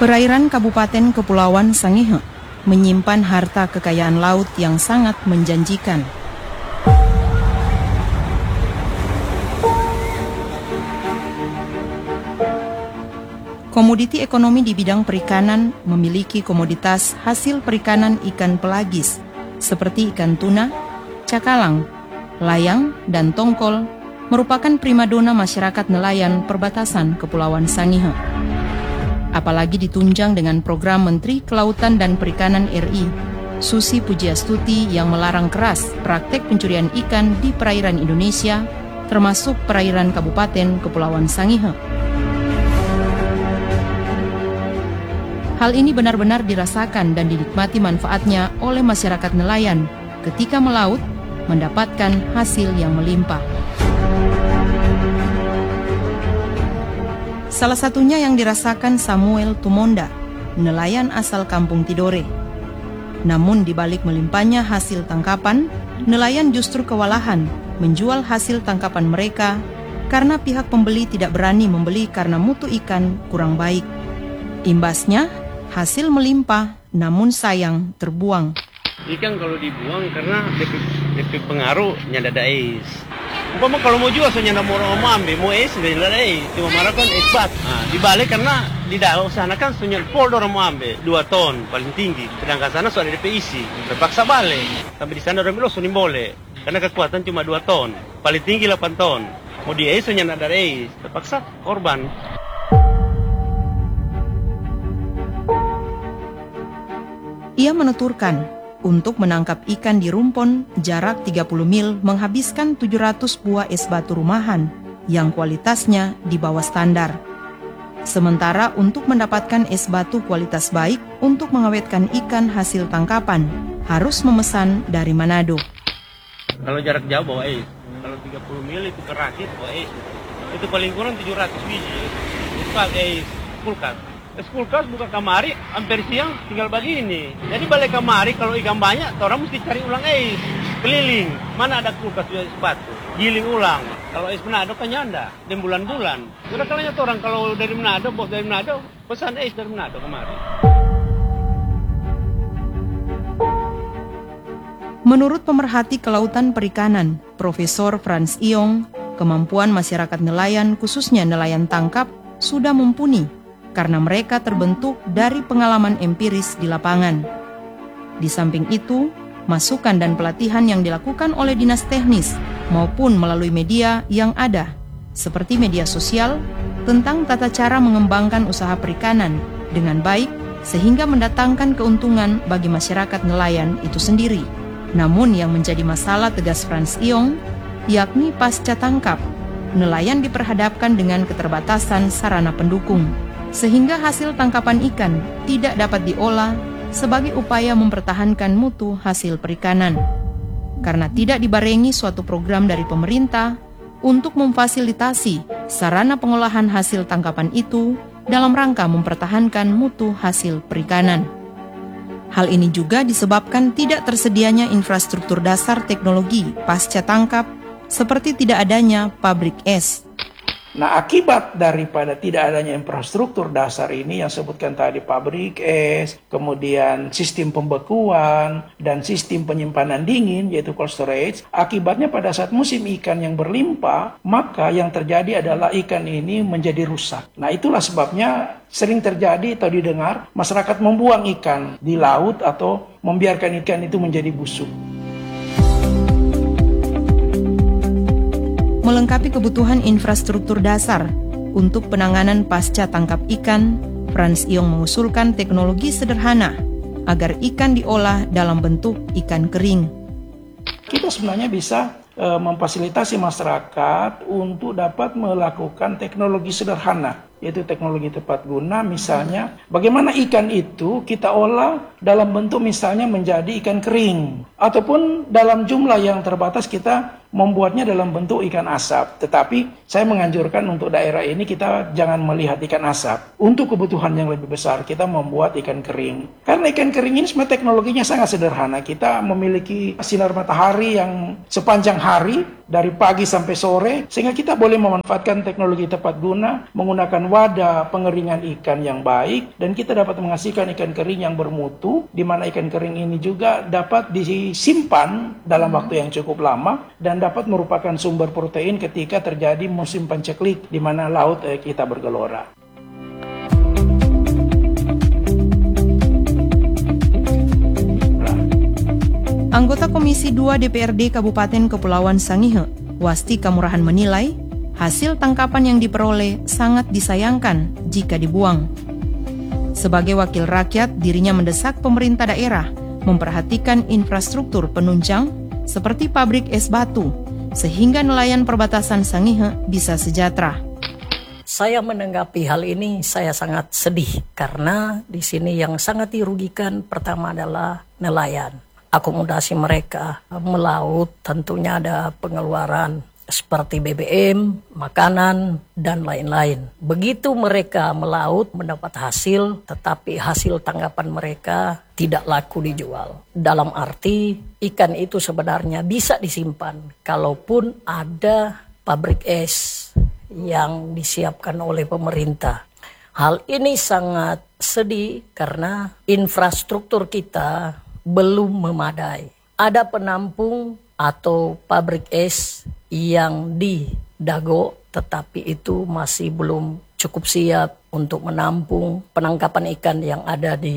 Perairan Kabupaten Kepulauan Sangihe menyimpan harta kekayaan laut yang sangat menjanjikan. Komoditi ekonomi di bidang perikanan memiliki komoditas hasil perikanan ikan pelagis seperti ikan tuna, cakalang, layang, dan tongkol merupakan primadona masyarakat nelayan perbatasan Kepulauan Sangihe. Apalagi ditunjang dengan program Menteri Kelautan dan Perikanan RI, Susi Pujiastuti, yang melarang keras praktek pencurian ikan di perairan Indonesia, termasuk perairan Kabupaten Kepulauan Sangihe. Hal ini benar-benar dirasakan dan dinikmati manfaatnya oleh masyarakat nelayan ketika melaut mendapatkan hasil yang melimpah. Salah satunya yang dirasakan Samuel Tumonda, nelayan asal Kampung Tidore. Namun di balik melimpahnya hasil tangkapan, nelayan justru kewalahan menjual hasil tangkapan mereka karena pihak pembeli tidak berani membeli karena mutu ikan kurang baik. Imbasnya, hasil melimpah namun sayang terbuang. Ikan kalau dibuang karena DP pengaruh nyanda ada es. Umpama kalau mau jual soalnya mau orang mau ambil, mau es nyanda ada es. Cuma marah kan es bat. Dibalik karena di dalam sana kan soalnya pol orang mau ambil 2 ton paling tinggi. Sedangkan sana soalnya DP isi, terpaksa balik. Tapi di sana orang bilang soalnya boleh karena kekuatan cuma 2 ton, paling tinggi 8 ton. Mau di es soalnya ada es, terpaksa korban. Ia menuturkan, untuk menangkap ikan di rumpon jarak 30 mil menghabiskan 700 buah es batu rumahan yang kualitasnya di bawah standar. Sementara untuk mendapatkan es batu kualitas baik untuk mengawetkan ikan hasil tangkapan harus memesan dari Manado. Kalau jarak jauh bawa es, kalau 30 mil itu kerakit bawa es. Itu paling kurang 700 biji. Itu pakai kulkas. Es kulkas buka kamari, hampir siang tinggal begini. Jadi balik kamari kalau ikan banyak, orang mesti cari ulang es. Keliling, mana ada kulkas es batu. Giling ulang. Kalau es Manado kan nyanda, dan bulan-bulan. Sudah kalanya orang kalau dari Manado, bos dari Manado, pesan es dari Manado kemari. Menurut pemerhati kelautan perikanan, Profesor Frans Iong, kemampuan masyarakat nelayan khususnya nelayan tangkap sudah mumpuni karena mereka terbentuk dari pengalaman empiris di lapangan. Di samping itu, masukan dan pelatihan yang dilakukan oleh dinas teknis maupun melalui media yang ada, seperti media sosial, tentang tata cara mengembangkan usaha perikanan dengan baik sehingga mendatangkan keuntungan bagi masyarakat nelayan itu sendiri. Namun yang menjadi masalah, tegas Frans Iong, yakni pasca tangkap, nelayan diperhadapkan dengan keterbatasan sarana pendukung, sehingga hasil tangkapan ikan tidak dapat diolah sebagai upaya mempertahankan mutu hasil perikanan. Karena tidak dibarengi suatu program dari pemerintah untuk memfasilitasi sarana pengolahan hasil tangkapan itu dalam rangka mempertahankan mutu hasil perikanan. Hal ini juga disebabkan tidak tersedianya infrastruktur dasar teknologi pasca tangkap seperti tidak adanya pabrik es. Nah, akibat daripada tidak adanya infrastruktur dasar ini yang sebutkan tadi, pabrik es, kemudian sistem pembekuan, dan sistem penyimpanan dingin yaitu cold storage, akibatnya pada saat musim ikan yang berlimpah, maka yang terjadi adalah ikan ini menjadi rusak. Nah, itulah sebabnya sering terjadi atau didengar masyarakat membuang ikan di laut atau membiarkan ikan itu menjadi busuk. Melengkapi kebutuhan infrastruktur dasar untuk penanganan pasca tangkap ikan, Frans Iong mengusulkan teknologi sederhana agar ikan diolah dalam bentuk ikan kering. Kita sebenarnya bisa memfasilitasi masyarakat untuk dapat melakukan teknologi sederhana, yaitu teknologi tepat guna. Misalnya, bagaimana ikan itu kita olah dalam bentuk misalnya menjadi ikan kering, ataupun dalam jumlah yang terbatas kita membuatnya dalam bentuk ikan asap. Tetapi saya menganjurkan untuk daerah ini kita jangan melihat ikan asap. Untuk kebutuhan yang lebih besar kita membuat ikan kering. Karena ikan kering ini sebenarnya teknologinya sangat sederhana. Kita memiliki sinar matahari yang sepanjang hari dari pagi sampai sore, sehingga kita boleh memanfaatkan teknologi tepat guna, menggunakan wadah pengeringan ikan yang baik, dan kita dapat menghasilkan ikan kering yang bermutu, di mana ikan kering ini juga dapat disimpan dalam waktu yang cukup lama, dan dapat merupakan sumber protein ketika terjadi musim panceklik, di mana laut kita bergelora. Anggota Komisi 2 DPRD Kabupaten Kepulauan Sangihe, Wasti Kamurahan menilai, hasil tangkapan yang diperoleh sangat disayangkan jika dibuang. Sebagai wakil rakyat, dirinya mendesak pemerintah daerah memperhatikan infrastruktur penunjang seperti pabrik es batu, sehingga nelayan perbatasan Sangihe bisa sejahtera. Saya menanggapi hal ini, saya sangat sedih karena di sini yang sangat dirugikan pertama adalah nelayan. Akomodasi mereka melaut tentunya ada pengeluaran seperti BBM, makanan, dan lain-lain. Begitu mereka melaut mendapat hasil, tetapi hasil tangkapan mereka tidak laku dijual. Dalam arti ikan itu sebenarnya bisa disimpan kalaupun ada pabrik es yang disiapkan oleh pemerintah. Hal ini sangat sedih karena infrastruktur kita belum memadai. Ada penampung atau pabrik es yang di Dago, tetapi itu masih belum cukup siap untuk menampung penangkapan ikan yang ada di